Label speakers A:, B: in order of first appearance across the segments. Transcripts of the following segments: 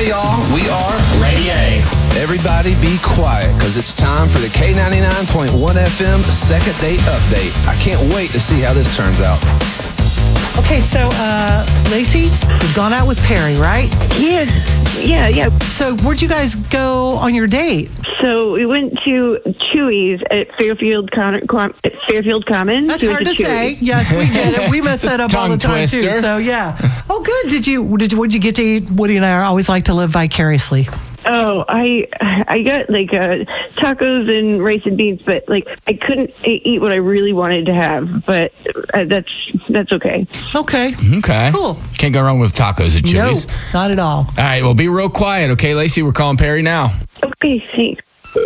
A: Hey, y'all. We are Ready A. Everybody be quiet, because it's time for the K99.1 FM second date update. I can't wait to see how this turns out.
B: Okay, so, Lacey, you've gone out with Perry, right?
C: Yeah.
B: So where'd you guys go on your date?
C: So we went to Chewy's at Fairfield Commons.
B: That's hard to say. Yes, we get it. We mess that up all the time, too. So, yeah. Oh, good. What'd you get to eat? Woody and I always like to live vicariously.
C: Oh, I got tacos and rice and beans, but I couldn't eat what I really wanted to have. But that's okay.
B: Okay.
D: Cool. Can't go wrong with tacos at Chewy's.
B: No, not at all.
D: All right, well, be real quiet, okay, Lacey? We're calling Perry now.
C: Okay, thanks.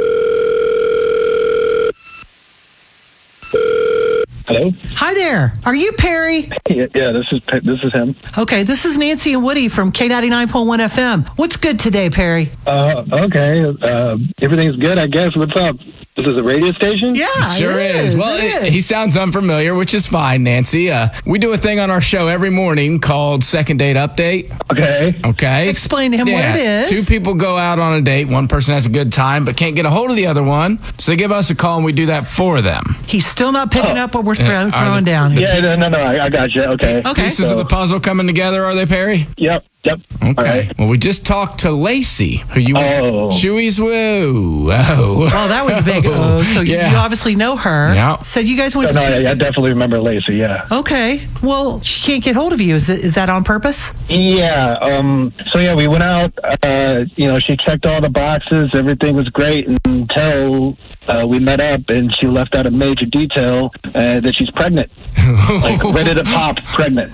E: Hello?
B: Hi there. Are you Perry?
E: Yeah, this is him.
B: Okay, this is Nancy and Woody from K99.1 FM. What's good today, Perry?
E: Okay. Everything's good, I guess. What's up? This is a radio station?
B: Yeah,
D: Sure is. Well, he sounds unfamiliar, which is fine, Nancy. We do a thing on our show every morning called Second Date Update. Okay.
B: Explain to him what it is.
D: Two people go out on a date. One person has a good time but can't get a hold of the other one. So they give us a call and we do that for them.
B: He's still not picking up what we're throwing down.
E: Yeah, no, I got you. Okay.
D: Pieces of the puzzle coming together, are they, Perry?
E: Yep.
D: Okay.
E: Right.
D: Well, we just talked to Lacey, who you went to Chewy's Woo.
B: Well, that was a big so you obviously know her.
D: Yeah.
B: So you guys went to
E: Chewy's? I definitely remember Lacey, yeah.
B: Okay. Well, she can't get hold of you. Is that on purpose?
E: Yeah. So, we went out. She checked all the boxes. Everything was great until we met up, and she left out a major detail that she's pregnant. Ready to pop pregnant.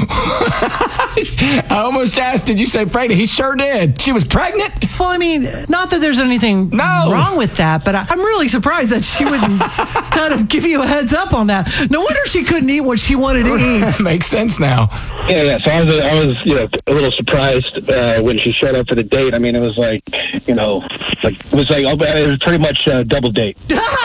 D: I almost asked, did you say pregnant? He sure did. She was pregnant?
B: Well, I mean, not that there's anything wrong with that, but I'm really surprised that she wouldn't kind of give you a heads up on that. No wonder she couldn't eat what she wanted to eat.
D: Makes sense now.
E: Yeah. So I was a little surprised when she showed up for the date. I mean, it was it was pretty much a double date.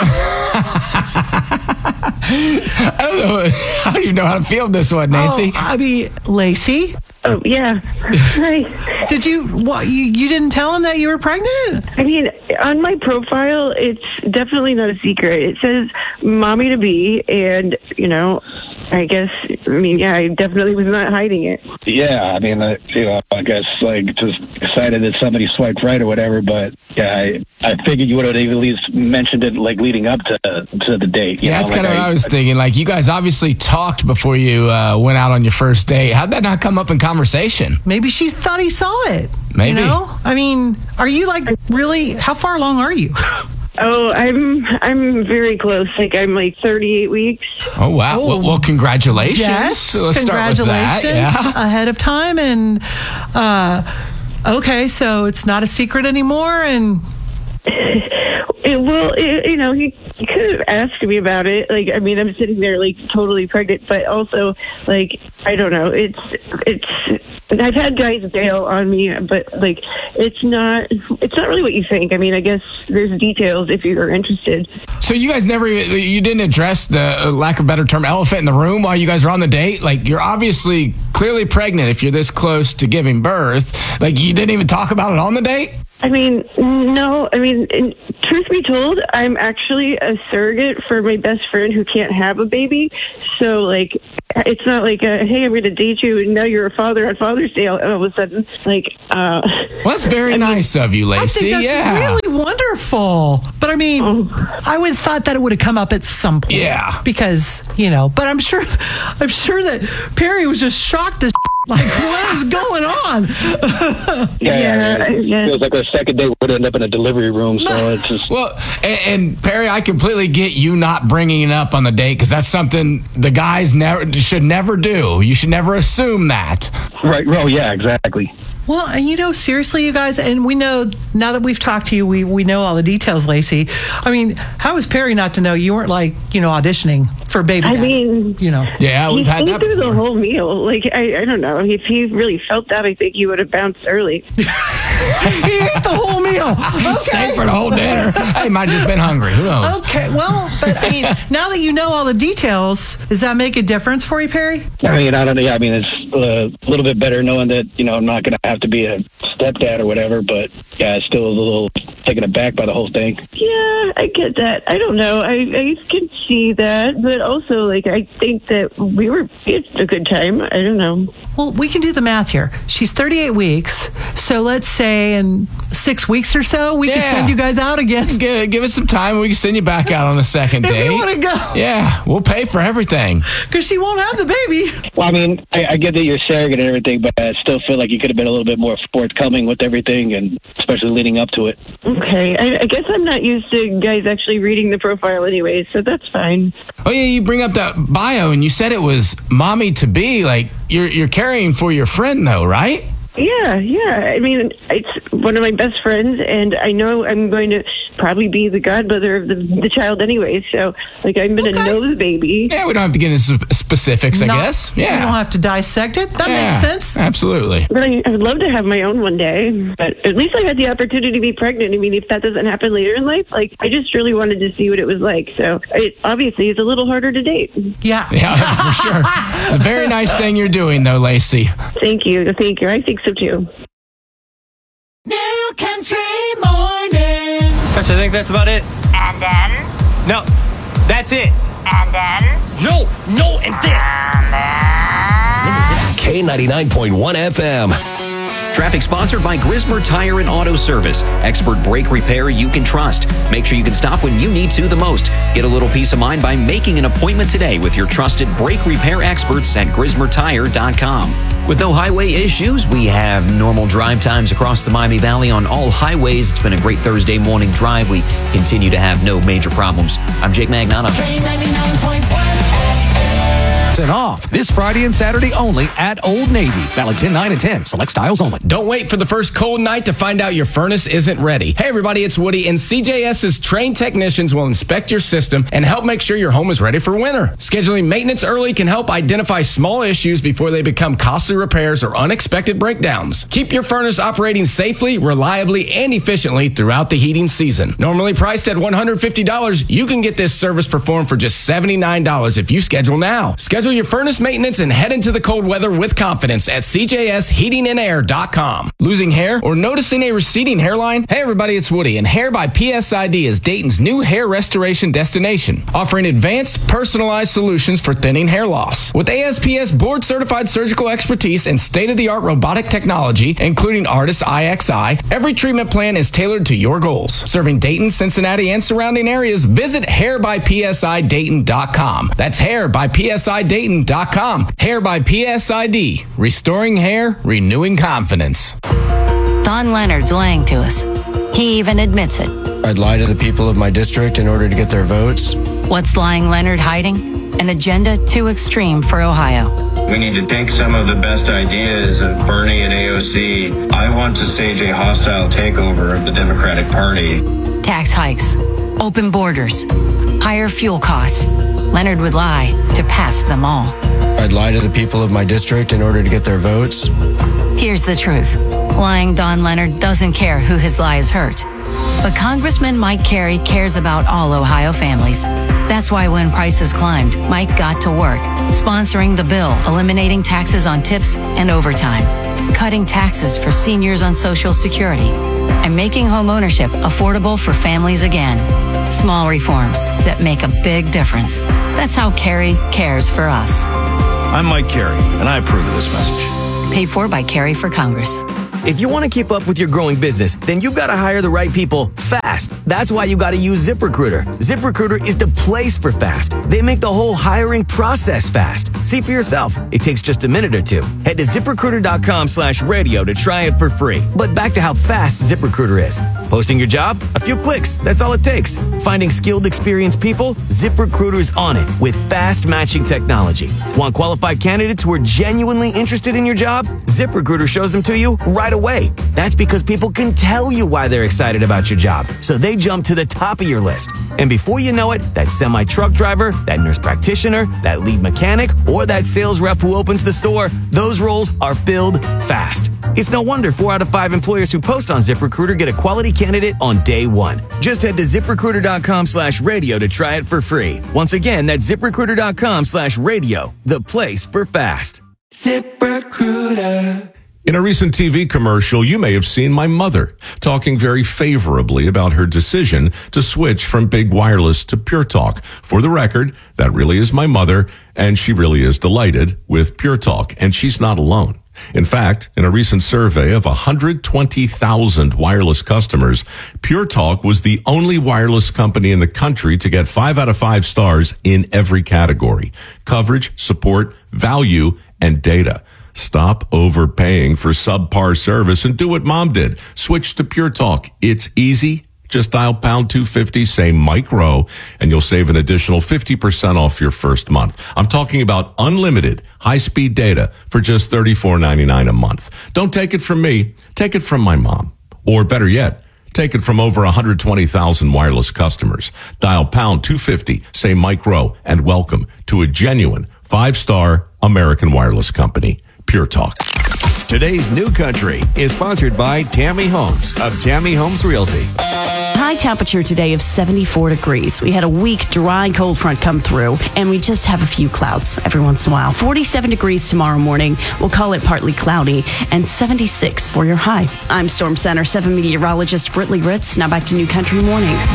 D: I don't know. How do you know how to feel this one, Nancy?
B: I mean, Lacey?
C: Oh, yeah. Hi.
B: Did you didn't tell him that you were pregnant?
C: I mean, on my profile, it's definitely not a secret. It says mommy to be, and, I definitely was not hiding it.
E: Yeah, I mean, I guess, just excited that somebody swiped right or whatever, but, yeah, I figured you would have at least mentioned it, leading up to the date.
D: Yeah, that's kind of what I was thinking. You guys obviously talked before you went out on your first date. How'd that not come up in conversation?
B: Maybe she thought he saw it.
D: Maybe.
B: I mean, are you, really, how far along are you?
C: Oh, I'm very close. I'm 38 weeks.
D: Oh, wow. Well, congratulations.
B: Yes,
D: so let's
B: congratulations
D: start with that. Yeah.
B: Ahead of time. And, okay, so it's not a secret anymore, and...
C: He could have asked me about it. I'm sitting there totally pregnant, but also I don't know. It's I've had guys bail on me, but it's not really what you think. I mean, I guess there's details if you're interested.
D: So you guys you didn't address the lack of a better term elephant in the room while you guys were on the date? You're obviously clearly pregnant if you're this close to giving birth. You didn't even talk about it on the date?
C: I mean, no. I mean, truth be told, I'm actually a surrogate for my best friend who can't have a baby. So, it's not hey, I'm going to date you, and now you're a father on Father's Day all of a sudden.
D: Well, that's very nice of you, Lacey.
B: I think that's really wonderful. But, I mean, I would have thought that it would have come up at some point.
D: Yeah.
B: Because, but I'm sure that Perry was just shocked as what is going on?
E: Yeah. Feels like our second date would end up in a delivery room, so it's just...
D: Well, and Perry, I completely get you not bringing it up on the date, because that's something the guys should never do. You should never assume that.
E: Right. Well, yeah, exactly.
B: Well, and seriously, you guys, and we know, now that we've talked to you, we know all the details, Lacey. I mean, how was Perry not to know you weren't auditioning for Baby Dad?
C: I mean,
D: Yeah, we've had that
C: through
D: before.
C: the whole meal. I don't know. If he really felt that, I think he would have bounced early.
B: He ate the whole meal. Okay.
D: Stayed for the whole dinner. He might have just been hungry. Who knows?
B: Okay, well, but I mean, now that you know all the details, does that make a difference for you, Perry?
E: I mean, I don't know. Yeah, I mean, it's a little bit better knowing that, I'm not going to have to be a stepdad or whatever. But, yeah, still a little taken aback by the whole thing.
C: Yeah, I get that. I don't know. I can see that. But also, I think that it's a good time. I don't know.
B: Well, we can do the math here. She's 38 weeks. So let's say in 6 weeks or so, we can send you guys out again.
D: Give us some time and we can send you back out on the second date.
B: If you want to go.
D: Yeah, we'll pay for everything.
B: Because she won't have the baby.
E: Well, I mean, I get that you're surrogate and everything, but I still feel like you could have been a little bit more forthcoming with everything, and especially leading up to it.
C: Okay. I guess I'm not used to guys actually reading the profile anyway, so that's fine.
D: Oh, yeah, you bring up that bio, and you said it was mommy-to-be. You're caring for your friend, though, right?
C: Yeah. I mean, it's one of my best friends, and I know I'm going to probably be the godmother of the child anyway. So, I'm going to know the baby.
D: Yeah, we don't have to get into specifics, I guess. Yeah.
B: We don't have to dissect it. That makes sense.
D: Absolutely.
C: But I would love to have my own one day. But at least I had the opportunity to be pregnant. I mean, if that doesn't happen later in life, I just really wanted to see what it was like. So, it obviously is a little harder to date.
B: Yeah.
D: Yeah, for sure. A very nice thing you're doing, though, Lacey.
C: Thank you. I think so, too.
F: New Country Mornings.
G: Gosh, I think that's about it.
H: And then?
G: No, that's it.
H: And then?
G: No, and then.
I: K99.1 FM.
J: Traffic sponsored by Grismer Tire and Auto Service. Expert brake repair you can trust. Make sure you can stop when you need to the most. Get a little peace of mind by making an appointment today with your trusted brake repair experts at GrismerTire.com. With no highway issues, we have normal drive times across the Miami Valley on all highways. It's been a great Thursday morning drive. We continue to have no major problems. I'm Jake Magnano.
F: K99.1
I: off this Friday and Saturday only at Old Navy. Valid 10, 9, and 10. Select styles only.
D: Don't wait for the first cold night to find out your furnace isn't ready. Hey, everybody, it's Woody, and CJS's trained technicians will inspect your system and help make sure your home is ready for winter. Scheduling maintenance early can help identify small issues before they become costly repairs or unexpected breakdowns. Keep your furnace operating safely, reliably, and efficiently throughout the heating season. Normally priced at $150, you can get this service performed for just $79 if you schedule now. Schedule your furnace maintenance and head into the cold weather with confidence at CJSHeatingAndAir.com. Losing hair or noticing a receding hairline? Hey everybody, it's Woody, and Hair by PSID is Dayton's new hair restoration destination, offering advanced personalized solutions for thinning hair loss. With ASPS board certified surgical expertise and state-of-the-art robotic technology, including Artis IXI, every treatment plan is tailored to your goals. Serving Dayton, Cincinnati, and surrounding areas, visit hairbypsidayton.com. That's hairbypsidayton.com. Hair by PSID. Restoring hair, renewing confidence.
K: Don Leonard's lying to us. He even admits it.
L: I'd lie to the people of my district in order to get their votes.
K: What's lying Leonard hiding? An agenda too extreme for Ohio.
M: We need to take some of the best ideas of Bernie and AOC. I want to stage a hostile takeover of the Democratic Party.
K: Tax hikes, open borders, higher fuel costs. Leonard would lie to pass them all.
L: I'd lie to the people of my district in order to get their votes.
K: Here's the truth. Lying Don Leonard doesn't care who his lies hurt. But Congressman Mike Carey cares about all Ohio families. That's why when prices climbed, Mike got to work, sponsoring the bill, eliminating taxes on tips and overtime, cutting taxes for seniors on Social Security, and making home ownership affordable for families again. Small reforms that make a big difference. That's how Carey cares for us.
N: I'm Mike Carey, and I approve of this message.
K: Paid for by Carey for Congress.
O: If you want to keep up with your growing business, then you've got to hire the right people fast. That's why you got to use ZipRecruiter. ZipRecruiter is the place for fast. They make the whole hiring process fast. See for yourself. It takes just a minute or two. Head to ZipRecruiter.com/radio to try it for free. But back to how fast ZipRecruiter is. Posting your job? A few clicks. That's all it takes. Finding skilled, experienced people? ZipRecruiter's on it with fast matching technology. Want qualified candidates who are genuinely interested in your job? ZipRecruiter shows them to you right away. That's because people can tell you why they're excited about your job, so they jump to the top of your list. And before you know it, that semi-truck driver, that nurse practitioner, that lead mechanic, or that sales rep who opens the store, those roles are filled fast. It's no wonder 4 out of 5 employers who post on ZipRecruiter get a quality candidate on day one. Just head to ZipRecruiter.com/radio to try it for free. Once again, that's ZipRecruiter.com/radio, the place for fast.
F: ZipRecruiter.
P: In a recent TV commercial, you may have seen my mother talking very favorably about her decision to switch from big wireless to Pure Talk. For the record, that really is my mother, and she really is delighted with Pure Talk, and she's not alone. In fact, in a recent survey of 120,000 wireless customers, Pure Talk was the only wireless company in the country to get 5 out of 5 stars in every category: coverage, support, value, and data. Stop overpaying for subpar service and do what Mom did. Switch to Pure Talk. It's easy. Just dial pound 250, say Mike Rowe, and you'll save an additional 50% off your first month. I'm talking about unlimited high-speed data for just $34.99 a month. Don't take it from me. Take it from my mom. Or better yet, take it from over 120,000 wireless customers. Dial pound 250, say Mike Rowe, and welcome to a genuine 5-star American wireless company. Pure Talk.
Q: Today's New Country is sponsored by Tammy Holmes of Tammy Holmes Realty.
R: High temperature today of 74 degrees. We had a weak, dry, cold front come through, and we just have a few clouds every once in a while. 47 degrees tomorrow morning. We'll call it partly cloudy, and 76 for your high. I'm Storm Center 7 meteorologist Brittany Ritz. Now back to New Country Mornings.